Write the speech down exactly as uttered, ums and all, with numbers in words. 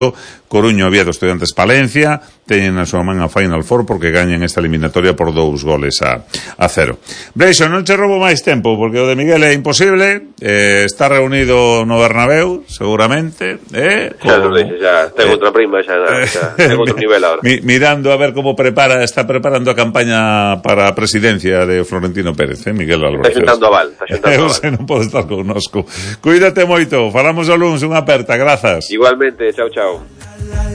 Coruño, Oviedo, Estudiantes, Palencia teñen na súa man a Final Four porque gañan esta eliminatoria por dous goles a, a cero. Breixo, non che roubo máis tempo porque o de Miguel é imposible, eh, está reunido no Bernabéu seguramente, eh, xa non deixe, xa ten eh, outra prima, xa, xa ten outro nivel agora. Mi, mirando a ver como prepara, está preparando a campaña para a presidencia de Florentino Pérez, eh, Miguel Álvarez. Está xuntando a Val, está xuntando a Val. Eu non podo estar connosco. Cuídate moito, falamos o luns, unha aperta, grazas. Igualmente, chao, chao.